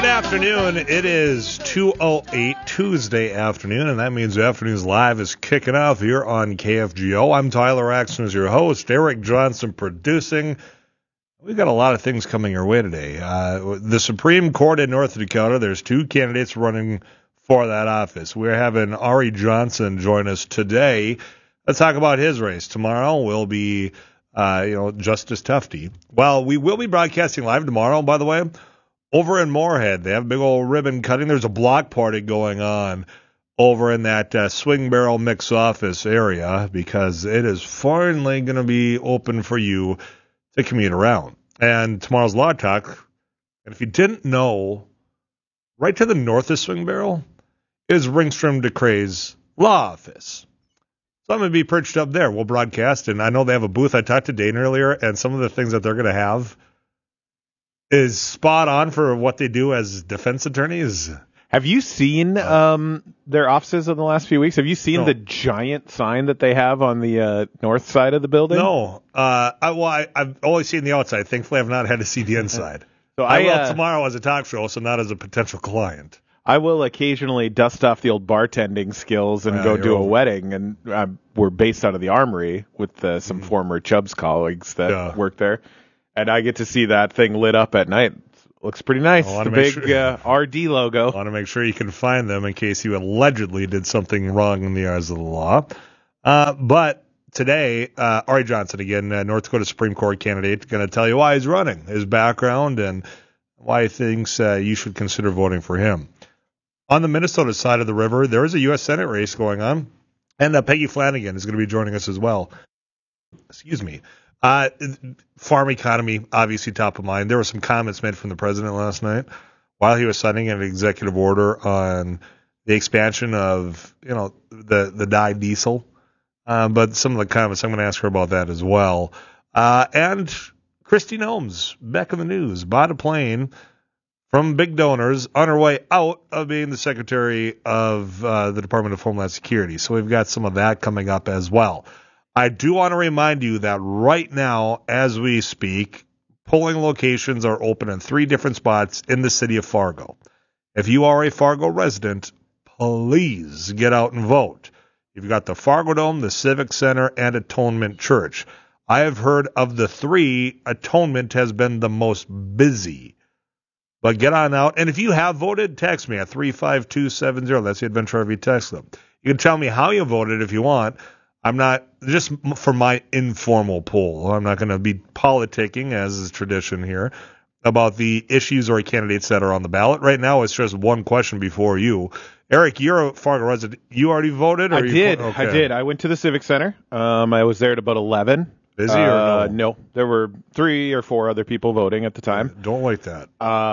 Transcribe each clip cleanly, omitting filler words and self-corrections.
Good afternoon. It is 2:08 Tuesday afternoon, and that means Afternoons Live is kicking off here on KFGO. I'm Tyler Axton as your host, Eric Johnson producing. We've got a lot of things coming your way today. The Supreme Court in North Dakota, there's two candidates running for that office. We're having Ari Johnson join us today. Let's talk about his race. Tomorrow will be, Justice Tufte. Well, we will be broadcasting live tomorrow, by the way. Over in Moorhead, they have a big old ribbon cutting. There's a block party going on over in that Swing Barrel Mix office area because it is finally going to be open for you to commute around. And tomorrow's Law Talk, and if you didn't know, right to the north of Swing Barrel is Ringstrom DeCray's law office. So I'm going to be perched up there. We'll broadcast, and I know they have a booth. I talked to Dane earlier, and some of the things that they're going to have is spot on for what they do as defense attorneys. Have you seen their offices in the last few weeks? Have you seen the giant sign that they have on the north side of the building? No. I've only seen the outside. Thankfully, I've not had to see the inside. So I will tomorrow as a talk show, so not as a potential client. I will occasionally dust off the old bartending skills and go do a wedding. And we're based out of the Armory with some former Chubbs colleagues that work there. And I get to see that thing lit up at night. Looks pretty nice. The big RD logo. I want to make sure you can find them in case you allegedly did something wrong in the eyes of the law. But today, Ari Johnson, again, North Dakota Supreme Court candidate, going to tell you why he's running, his background, and why he thinks you should consider voting for him. On the Minnesota side of the river, there is a U.S. Senate race going on, and Peggy Flanagan is going to be joining us as well. Excuse me. Farm economy, obviously top of mind. There were some comments made from the president last night while he was signing an executive order on the expansion of, the dyed diesel. But some of the comments, I'm going to ask her about that as well. And Kristi Noem, back in the news, bought a plane from big donors on her way out of being the Secretary of the Department of Homeland Security. So we've got some of that coming up as well. I do want to remind you that right now, as we speak, polling locations are open in 3 different spots in the city of Fargo. If you are a Fargo resident, please get out and vote. You've got the Fargo Dome, the Civic Center, and Atonement Church. I have heard of the 3, Atonement has been the most busy. But get on out. And if you have voted, text me at 35270. That's the Adventure RV text them. You can tell me how you voted if you want. I'm not, just for my informal poll, I'm not going to be politicking, as is tradition here, about the issues or candidates that are on the ballot. Right now, it's just one question before you. Eric, you're a Fargo resident. You already voted? I did. I went to the Civic Center. I was there at about 11. Busy or no? No. There were 3 or 4 other people voting at the time. Don't like that.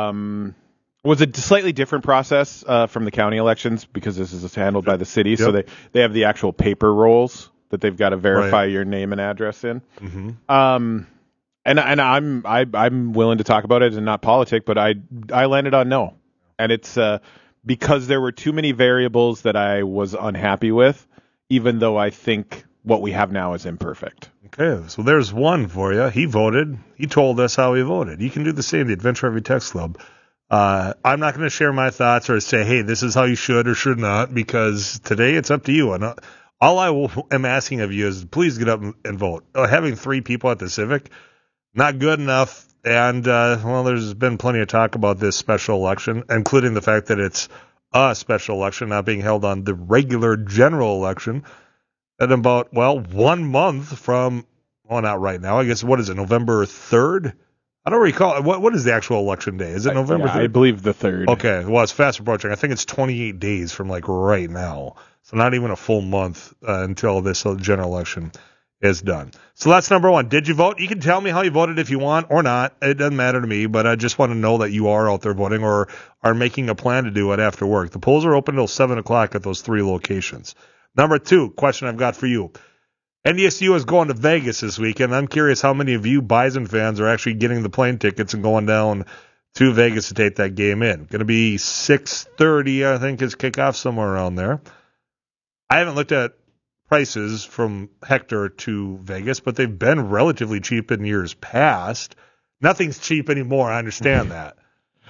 It was a slightly different process from the county elections because this is handled by the city. Yep. So they have the actual paper rolls that they've got to verify your name and address in. Mm-hmm. And I'm willing to talk about it and not politic, but I landed on no. And it's because there were too many variables that I was unhappy with, even though I think what we have now is imperfect. Okay, so there's one for you. He voted. He told us how he voted. You can do the same, the Adventure Every Text Club. I'm not going to share my thoughts or say, hey, this is how you should or should not, because today it's up to you. And all I am asking of you is please get up and vote. Having 3 people at the Civic, not good enough. And, there's been plenty of talk about this special election, including the fact that it's a special election not being held on the regular general election. And about, 1 month from, not right now. I guess, what is it, November 3rd? I don't recall. What is the actual election day? Is it November 3rd? I believe the 3rd. Okay. Well, it's fast approaching. I think it's 28 days from right now. So not even a full month until this general election is done. So that's number 1. Did you vote? You can tell me how you voted if you want or not. It doesn't matter to me, but I just want to know that you are out there voting or are making a plan to do it after work. The polls are open until 7 o'clock at those 3 locations. Number 2, question I've got for you. NDSU is going to Vegas this weekend. I'm curious how many of you Bison fans are actually getting the plane tickets and going down to Vegas to take that game in. Going to be 6:30, I think, is kickoff, somewhere around there. I haven't looked at prices from Hector to Vegas, but they've been relatively cheap in years past. Nothing's cheap anymore. I understand that.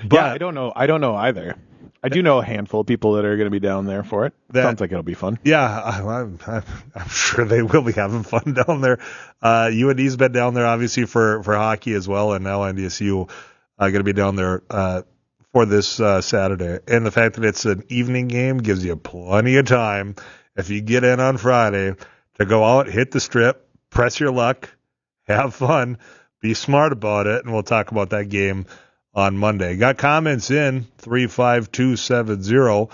But yeah, I don't know either. I do know a handful of people that are going to be down there for it. Sounds like it'll be fun. Yeah, I'm sure they will be having fun down there. UND's been down there, obviously, for hockey as well, and now NDSU going to be down there for this Saturday. And the fact that it's an evening game gives you plenty of time, if you get in on Friday, to go out, hit the strip, press your luck, have fun, be smart about it, and we'll talk about that game on Monday. Got comments in 35270.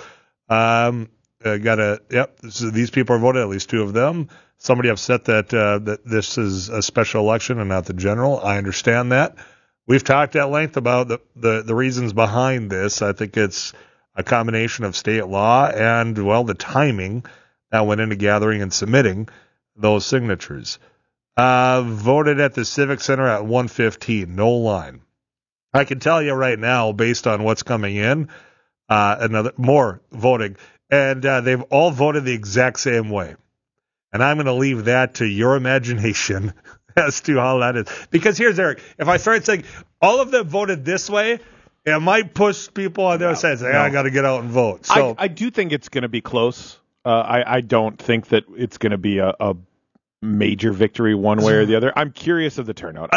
These people are voted, at least two of them. Somebody upset that this is a special election and not the general. I understand that. We've talked at length about the reasons behind this. I think it's a combination of state law and, well, the timing that went into gathering and submitting those signatures. Voted at the Civic Center at 1:15, no line. I can tell you right now, based on what's coming in, more voting, and they've all voted the exact same way. And I'm going to leave that to your imagination as to how that is. Because here's Eric. If I start saying all of them voted this way, it might push people on the other side and say, I got to get out and vote. So I do think it's going to be close. I don't think that it's going to be a major victory one way or the other. I'm curious of the turnout.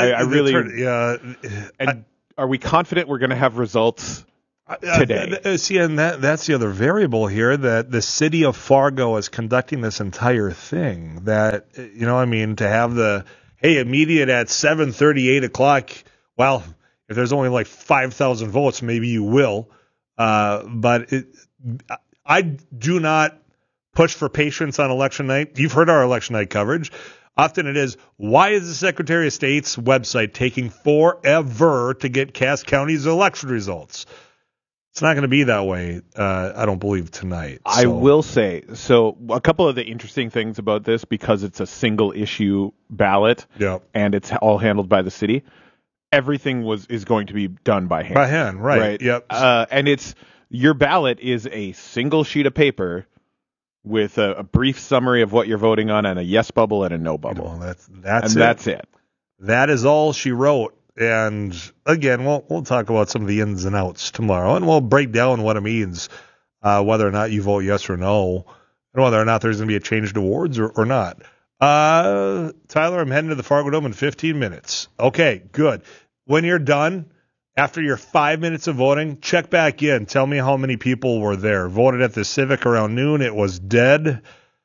Are we confident we're going to have results today? See, and that's the other variable here, that the city of Fargo is conducting this entire thing. That, to have immediate at 7:30, 8 o'clock, well, if there's only like 5,000 votes, maybe you will. But I do not push for patience on election night. You've heard our election night coverage. Often it is, why is the Secretary of State's website taking forever to get Cass County's election results? It's not going to be that way, I don't believe, tonight. I will say, a couple of the interesting things about this, because it's a single issue ballot and it's all handled by the city, everything is going to be done by hand. By hand, right. Yep. And your ballot is a single sheet of paper with a brief summary of what you're voting on and a yes bubble and a no bubble. That's it. That is all she wrote. And again, we'll talk about some of the ins and outs tomorrow, and we'll break down what it means, whether or not you vote yes or no, and whether or not there's going to be a change to awards or not. Tyler, I'm heading to the Fargo Dome in 15 minutes. Okay, good. When you're done, after your 5 minutes of voting, check back in. Tell me how many people were there. Voted at the Civic around noon. It was dead.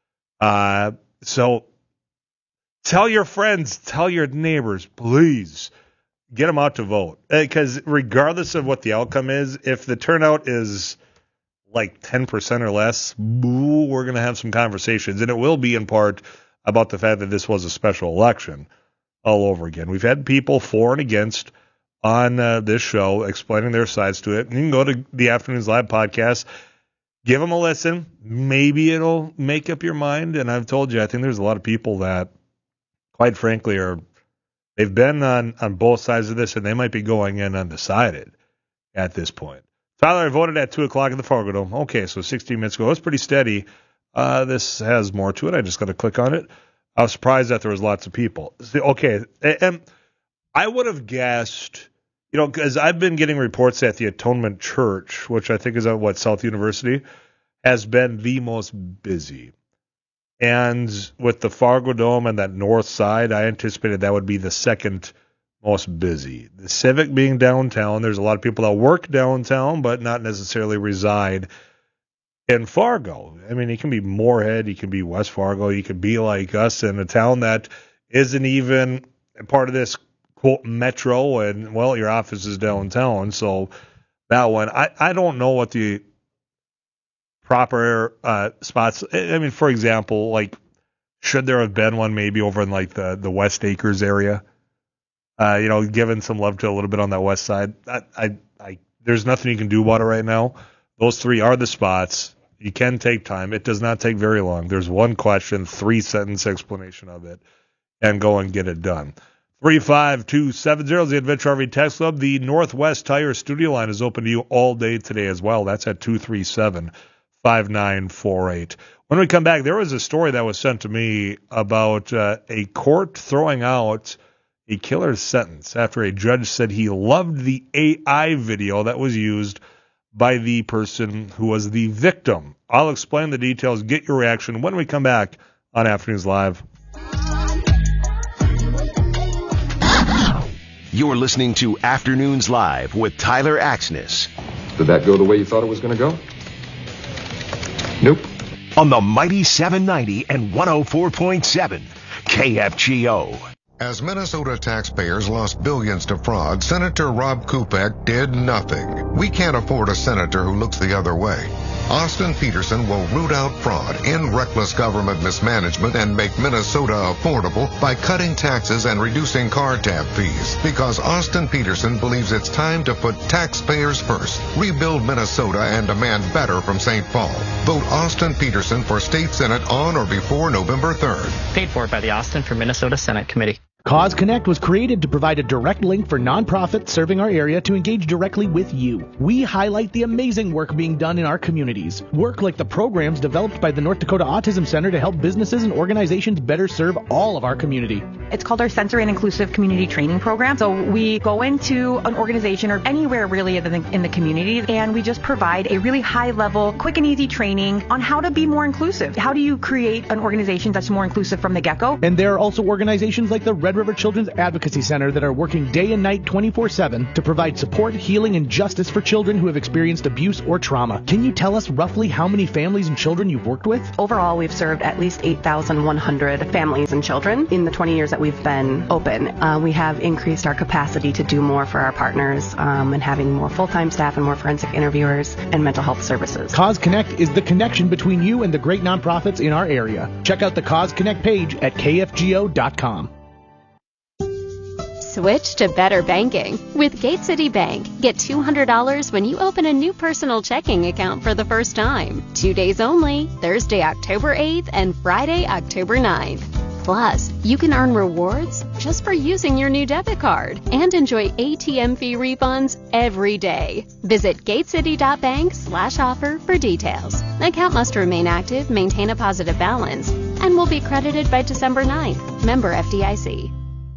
So tell your friends, tell your neighbors, please get them out to vote. Because regardless of what the outcome is, if the turnout is like 10% or less, we're going to have some conversations. And it will be in part about the fact that this was a special election all over again. We've had people for and against on this show explaining their sides to it. You can go to the Afternoons Live podcast, give them a listen. Maybe it'll make up your mind. And I've told you, I think there's a lot of people that, quite frankly, they've been on both sides of this, and they might be going in undecided at this point. Tyler, I voted at 2 o'clock in the Fargo Dome. Okay, so 16 minutes ago. It's pretty steady. This has more to it. I just got to click on it. I was surprised that there was lots of people. Okay, and I would have guessed, because I've been getting reports that the Atonement Church, which I think is at South University, has been the most busy. And with the Fargo Dome and that north side, I anticipated that would be the second most busy. The Civic being downtown, there's a lot of people that work downtown, but not necessarily reside in Fargo. I mean, you can be Moorhead, you can be West Fargo, you could be like us in a town that isn't even part of this, quote, metro, and, well, your office is downtown. So that one, I don't know what the proper spots. I mean, for example, like, should there have been one maybe over in like the West Acres area? Giving some love to a little bit on that west side. There's nothing you can do about it right now. Those three are the spots. You can take time. It does not take very long. There's one question, 3-sentence explanation of it, and go and get it done. 35270 is the Adventure RV Text Club. The Northwest Tire Studio line is open to you all day today as well. That's at 237-5948. When we come back, there was a story that was sent to me about a court throwing out a killer's sentence after a judge said he loved the AI video that was used by the person who was the victim. I'll explain the details. Get your reaction when we come back on Afternoons Live. You're listening to Afternoons Live with Tyler Axness. Did that go the way you thought it was going to go? Nope. On the mighty 790 and 104.7 KFGO. As Minnesota taxpayers lost billions to fraud, Senator Rob Kupek did nothing. We can't afford a senator who looks the other way. Austin Peterson will root out fraud, end reckless government mismanagement, and make Minnesota affordable by cutting taxes and reducing car tab fees. Because Austin Peterson believes it's time to put taxpayers first, rebuild Minnesota, and demand better from St. Paul. Vote Austin Peterson for State Senate on or before November 3rd. Paid for by the Austin for Minnesota Senate Committee. Cause Connect was created to provide a direct link for nonprofits serving our area to engage directly with you. We highlight the amazing work being done in our communities. Work like the programs developed by the North Dakota Autism Center to help businesses and organizations better serve all of our community. It's called our Sensory and Inclusive Community Training Program. So we go into an organization or anywhere really in the community, and we just provide a really high level, quick and easy training on how to be more inclusive. How do you create an organization that's more inclusive from the get-go? And there are also organizations like the Red River Children's Advocacy Center that are working day and night 24/7 to provide support, healing, and justice for children who have experienced abuse or trauma. Can you tell us roughly how many families and children you've worked with? Overall, we've served at least 8,100 families and children in the 20 years that we've been open. We have increased our capacity to do more for our partners and having more full-time staff and more forensic interviewers and mental health services. Cause Connect is the connection between you and the great nonprofits in our area. Check out the Cause Connect page at kfgo.com. Switch to better banking. With Gate City Bank, get $200 when you open a new personal checking account for the first time. 2 days only, Thursday, October 8th and Friday, October 9th. Plus, you can earn rewards just for using your new debit card and enjoy ATM fee refunds every day. Visit gatecity.bank/offer for details. Account must remain active, maintain a positive balance, and will be credited by December 9th. Member FDIC.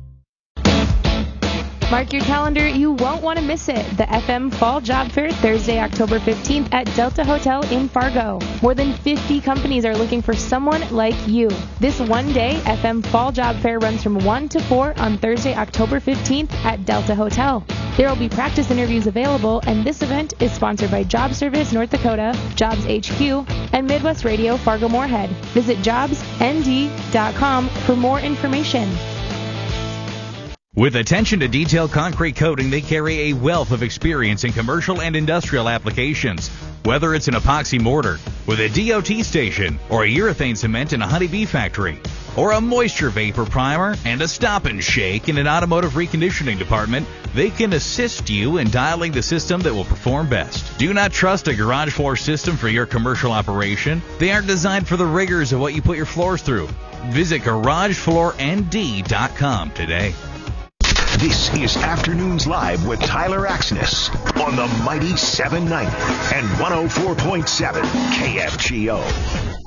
Mark your calendar, you won't want to miss it. The FM Fall Job Fair, Thursday, October 15th at Delta Hotel in Fargo. More than 50 companies are looking for someone like you. This one-day FM Fall Job Fair runs from 1 to 4 on Thursday, October 15th at Delta Hotel. There will be practice interviews available, and this event is sponsored by Job Service North Dakota, Jobs HQ, and Midwest Radio Fargo-Moorhead. Visit jobsnd.com for more information. With attention to detail concrete coating, they carry a wealth of experience in commercial and industrial applications. Whether it's an epoxy mortar with a DOT station, or a urethane cement in a honeybee factory, or a moisture vapor primer and a stop and shake in an automotive reconditioning department, they can assist you in dialing the system that will perform best. Do not trust a garage floor system for your commercial operation. They aren't designed for the rigors of what you put your floors through. Visit GarageFloorND.com today. This is Afternoons Live with Tyler Axness on the mighty 790 and 104.7 KFGO.